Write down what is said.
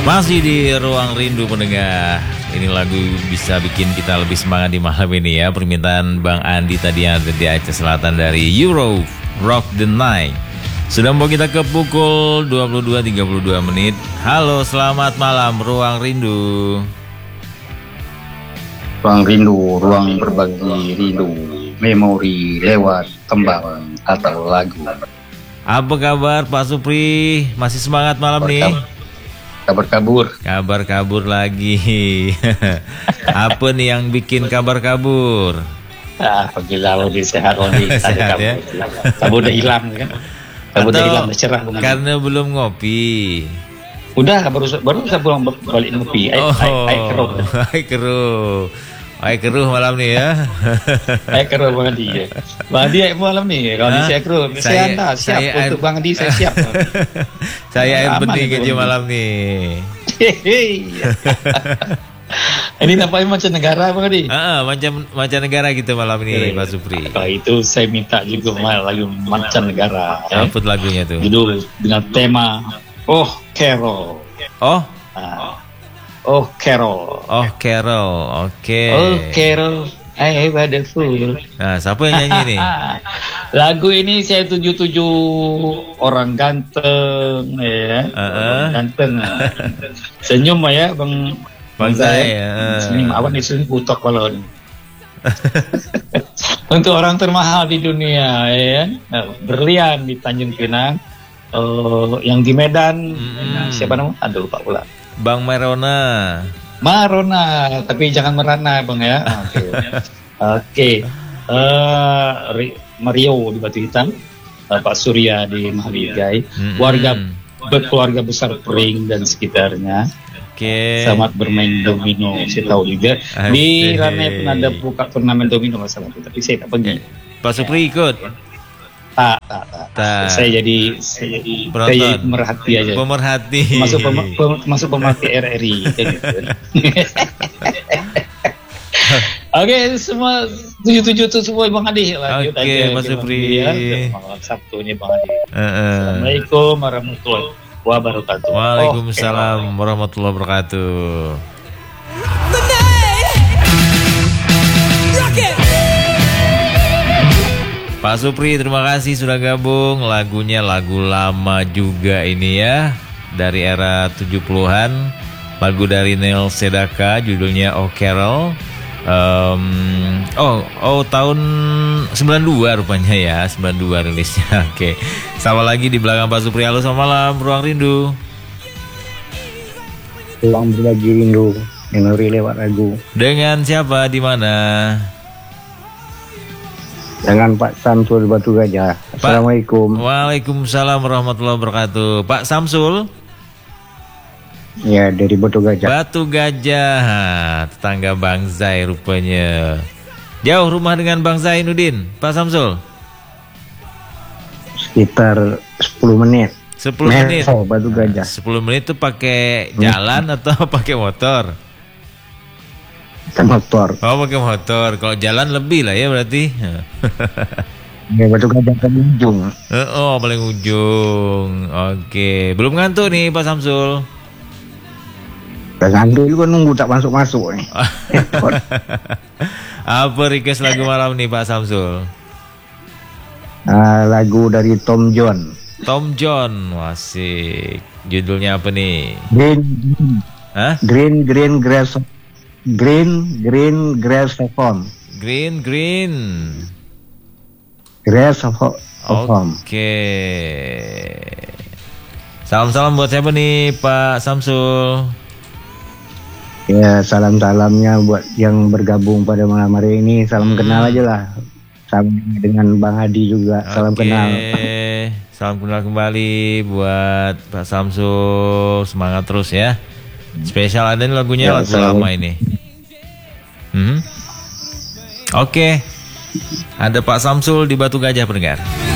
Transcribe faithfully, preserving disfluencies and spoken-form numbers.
Masih di Ruang Rindu pendengar. Ini lagu bisa bikin kita lebih semangat di malam ini ya. Permintaan Bang Andi tadi yang ada di Aceh Selatan dari Euro Rock the Night. Sudah mau kita ke pukul dua puluh dua tiga puluh dua menit. Halo, selamat malam Ruang Rindu. Ruang Rindu, ruang berbagi rindu, memori lewat tembang atau lagu. Apa kabar Pak Supri? Masih semangat malam nih? Kabar kabur. Kabar kabur lagi. Apa nih yang bikin kabar kabur? Ah, gila lo di sehat lo di sehat kabur. ya. Kabur udah hilang kan? Kabur udah hilang, udah cerah bukan? Karena belum ngopi. Udah baru baru saya pulang balik ngopi. Air Oh, air keruh. Air keruh. Air keruh malam nih ya. Air keruh Bang Adi ya. Bang Adi air malam nih. Kalau di saya keruh, saya hantar siap saya untuk air, Bang Adi saya siap. Saya air Aman bening itu, aja Bang. malam nih. Ini nampaknya mancanegara Bang Adi. Ah, macam mancanegara gitu malam ini Pak Supri. Kalau itu saya minta juga main lagu mancanegara. Ya. Apa lagunya tuh? Judul dengan tema Oh Carol. Oh, Ah. Oh Carol. oh Carol, oke. Oh Carol, I have a fool. Nah, siapa yang nyanyi nih? Lagu ini saya tuju-tuju orang ganteng ya, Uh-uh. orang ganteng. Senyum ya Bang. Bang Zai, uh. Senyum awan di sini putok balon. Untuk orang termahal di dunia ya, nah, berlian di Tanjung Pinang, uh, yang di Medan, Mm-hmm. siapa namanya? Aduh lupa pula. Bang Merona. Marona, tapi jangan merana Bang ya. Oke. Oke. Eh, Ri- Mario di Batu Hitam, uh, Pak Surya di Mahligai, Mm-mm. warga berkeluarga besar Pring dan sekitarnya. Oke. Selamat bermain domino. Saya tahu juga di Asik. Rane pun ada buka turnamen domino masalah itu, tapi saya tak pergi. Pak Supri ikut. Tak, tak, tak. Tak. Saya jadi saya jadi, Penonton. saya jadi merhati aja. Pemerhati. Masuk pem, pem, masuk pemerhati R R I. Gitu. Oke, semua tujuh-tujuh itu semua Bang Adi. Lanjut Oke, aja. Mas Bang Supri. Adi, ya. Malam Sabtu ini Bang Adi. Uh-uh. Assalamualaikum warahmatullahi wabarakatuh. Waalaikumsalam warahmatullahi wabarakatuh. Pak Supri, terima kasih sudah gabung. Lagunya lagu lama juga ini ya, dari era tujuh puluhan. Lagu dari Neil Sedaka, judulnya Oh Carol. Um, oh, oh tahun sembilan puluh dua rupanya ya, sembilan puluh dua rilisnya. Oke. Sama lagi di belakang Pak Supri. Halo, selamat malam Ruang Rindu. Ruang berbagi rindu, memori lewat lagu. Dengan siapa, di mana? Dengan Pak Samsul Batu Gajah. Assalamualaikum. Waalaikumsalam warahmatullahi wabarakatuh. Pak Samsul. Ya, dari Batu Gajah. Batu Gajah, tetangga Bang Zai rupanya. Jauh rumah dengan Bang Zainuddin, Pak Samsul? Sekitar sepuluh menit. sepuluh menit. Oh, Batu Gajah. sepuluh menit itu pakai jalan atau pakai motor? Kita motor. Oh, pakai motor. Kalau jalan lebih lah ya berarti. Ya, Batu Gajah ke ujung. Oh, paling ujung. Oke, belum ngantuk nih Pak Samsul. Dan Ando juga nunggu tak masuk-masuk nih. Apa request lagu malam nih Pak Samsul? Ah, lagu dari Tom John. Tom John, asik. Judulnya apa nih? Green, Hah? green, green grass, green, green grass of home. Green, green. Grass of, ho- of home. Oke. Salam-salam buat siapa nih Pak Samsul? Ya, salam-salamnya buat yang bergabung pada malam hari ini. Salam Hmm. kenal aja lah. Sama dengan Bang Hadi juga. Salam Oke. kenal. Salam kenal kembali buat Pak Samsul. Semangat terus ya. Spesial ada nih lagunya, Ya, lagu salam. lama ini. Hmm? Oke. Ada Pak Samsul di Batu Gajah pendengar.